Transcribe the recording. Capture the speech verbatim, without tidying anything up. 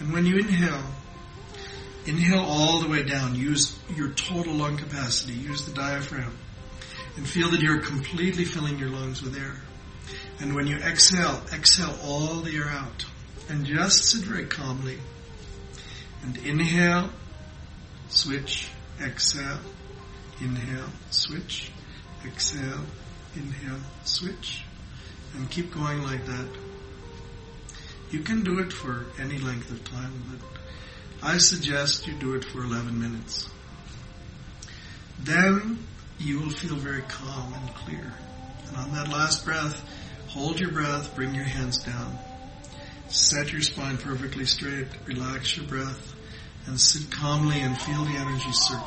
And when you inhale, inhale all the way down. Use your total lung capacity. Use the diaphragm. And feel that you're completely filling your lungs with air. And when you exhale, exhale all the air out. And just sit very calmly. And inhale, switch, exhale, inhale, switch, exhale, inhale, switch. And keep going like that. You can do it for any length of time, but I suggest you do it for eleven minutes. Then you will feel very calm and clear. And on that last breath, hold your breath, bring your hands down. Set your spine perfectly straight, relax your breath, and sit calmly and feel the energy circulate.